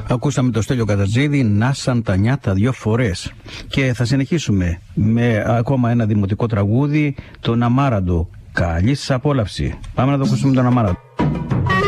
Ακούσαμε το Στέλιο Κατατζίδη, «Νάσαν τα νιάτα 2 φορές». Και θα συνεχίσουμε με ακόμα ένα δημοτικό τραγούδι, τον Αμάραντο. Καλή σας απόλαυση. Πάμε να το ακούσουμε τον Αμάραντο.